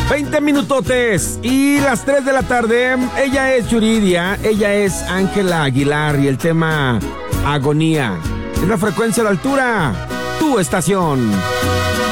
20 minutotes y las 3 de la tarde. Ella es Yuridia, ella es Ángela Aguilar y el tema Agonía. Es la frecuencia de la altura, tu estación.